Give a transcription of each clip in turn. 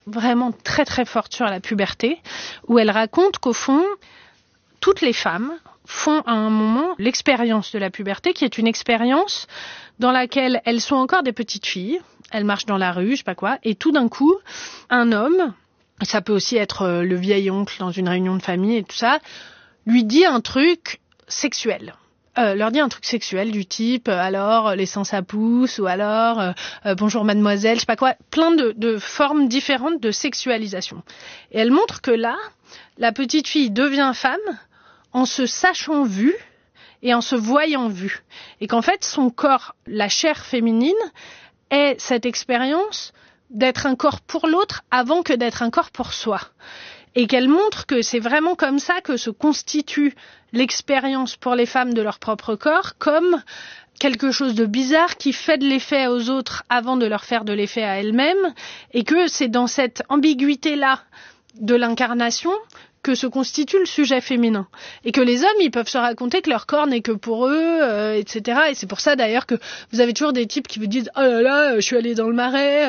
vraiment très très forte sur la puberté, où elle raconte qu'au fond, toutes les femmes font à un moment l'expérience de la puberté, qui est une expérience dans laquelle elles sont encore des petites filles, elles marchent dans la rue, je sais pas quoi, et tout d'un coup, un homme, ça peut aussi être le vieil oncle dans une réunion de famille et tout ça, lui dit un truc sexuel. Leur dit un truc sexuel du type alors les seins ça pousse, ou alors bonjour mademoiselle, je sais pas quoi, plein de formes différentes de sexualisation. Et elle montre que là, la petite fille devient femme en se sachant vue et en se voyant vue. Et qu'en fait, son corps, la chair féminine, est cette expérience d'être un corps pour l'autre avant que d'être un corps pour soi. Et qu'elle montre que c'est vraiment comme ça que se constitue l'expérience pour les femmes de leur propre corps, comme quelque chose de bizarre qui fait de l'effet aux autres avant de leur faire de l'effet à elles-mêmes, et que c'est dans cette ambiguïté-là de l'incarnation que se constitue le sujet féminin. Et que les hommes, ils peuvent se raconter que leur corps n'est que pour eux, etc. Et c'est pour ça d'ailleurs que vous avez toujours des types qui vous disent « Oh là là, je suis allée dans le marais,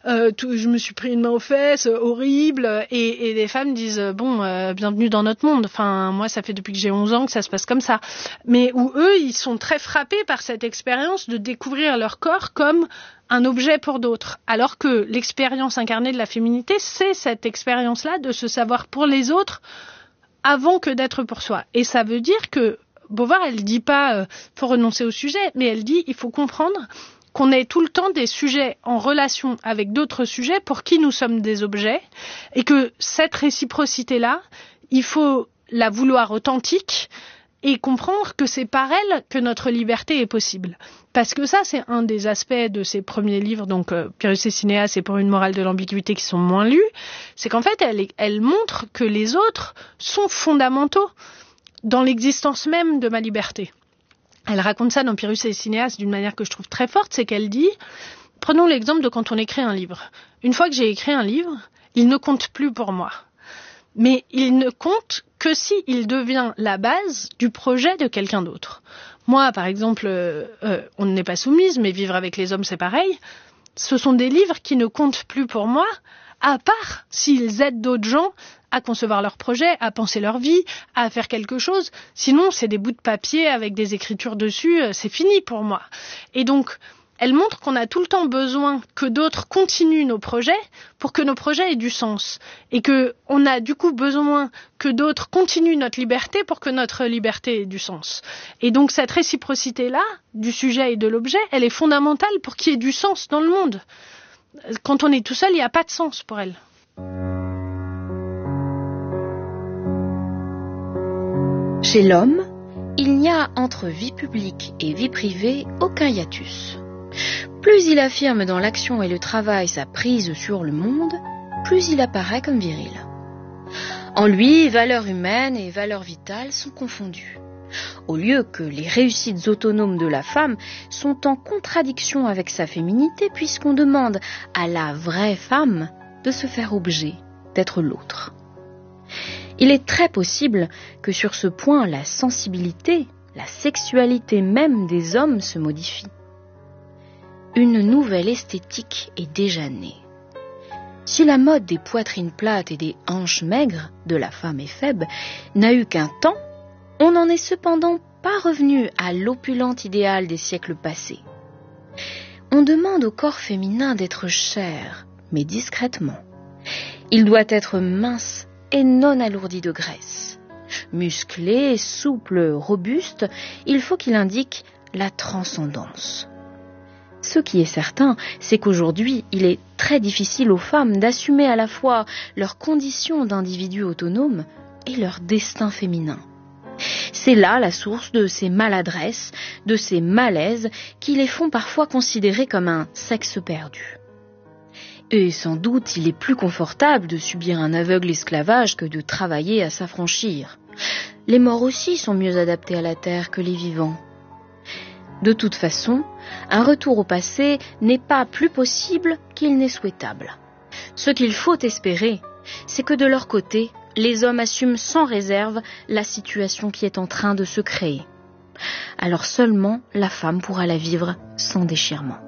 je me suis pris une main aux fesses, horrible ». Et les femmes disent « Bon, bienvenue dans notre monde. Enfin, moi, ça fait depuis que j'ai 11 ans que ça se passe comme ça. » Mais où eux, ils sont très frappés par cette expérience de découvrir leur corps comme un objet pour d'autres, alors que l'expérience incarnée de la féminité, c'est cette expérience-là de se savoir pour les autres avant que d'être pour soi. Et ça veut dire que Beauvoir, elle dit pas faut renoncer au sujet, mais elle dit il faut comprendre qu'on ait tout le temps des sujets en relation avec d'autres sujets pour qui nous sommes des objets, et que cette réciprocité-là, il faut la vouloir authentique et comprendre que c'est par elle que notre liberté est possible. Parce que ça, c'est un des aspects de ses premiers livres, donc Pyrrhus et Cinéas et Pour une morale de l'ambiguïté, qui sont moins lus, c'est qu'en fait, elle montre que les autres sont fondamentaux dans l'existence même de ma liberté. Elle raconte ça dans Pyrrhus et Cinéas d'une manière que je trouve très forte, c'est qu'elle dit, prenons l'exemple de quand on écrit un livre. Une fois que j'ai écrit un livre, il ne compte plus pour moi. Mais il ne compte que s'il devient la base du projet de quelqu'un d'autre. Moi, par exemple, On n'est pas soumise, mais Vivre avec les hommes, c'est pareil. Ce sont des livres qui ne comptent plus pour moi, à part s'ils aident d'autres gens à concevoir leur projet, à penser leur vie, à faire quelque chose. Sinon, c'est des bouts de papier avec des écritures dessus, c'est fini pour moi. Et donc, elle montre qu'on a tout le temps besoin que d'autres continuent nos projets pour que nos projets aient du sens. Et qu'on a du coup besoin que d'autres continuent notre liberté pour que notre liberté ait du sens. Et donc cette réciprocité-là, du sujet et de l'objet, elle est fondamentale pour qu'il y ait du sens dans le monde. Quand on est tout seul, il n'y a pas de sens pour elle. Chez l'homme, il n'y a entre vie publique et vie privée aucun hiatus. Plus il affirme dans l'action et le travail sa prise sur le monde, plus il apparaît comme viril. En lui, valeurs humaines et valeurs vitales sont confondues. Au lieu que les réussites autonomes de la femme sont en contradiction avec sa féminité, puisqu'on demande à la vraie femme de se faire objet, d'être l'autre. Il est très possible que sur ce point, la sensibilité, la sexualité même des hommes se modifie. Une nouvelle esthétique est déjà née. Si la mode des poitrines plates et des hanches maigres de la femme éphèbe n'a eu qu'un temps, on n'en est cependant pas revenu à l'opulent idéal des siècles passés. On demande au corps féminin d'être cher, mais discrètement. Il doit être mince et non alourdi de graisse. Musclé, souple, robuste, il faut qu'il indique la transcendance. Ce qui est certain, c'est qu'aujourd'hui, il est très difficile aux femmes d'assumer à la fois leur condition d'individu autonome et leur destin féminin. C'est là la source de ces maladresses, de ces malaises qui les font parfois considérer comme un sexe perdu. Et sans doute, il est plus confortable de subir un aveugle esclavage que de travailler à s'affranchir. Les morts aussi sont mieux adaptés à la terre que les vivants. De toute façon, un retour au passé n'est pas plus possible qu'il n'est souhaitable. Ce qu'il faut espérer, c'est que de leur côté, les hommes assument sans réserve la situation qui est en train de se créer. Alors seulement, la femme pourra la vivre sans déchirement.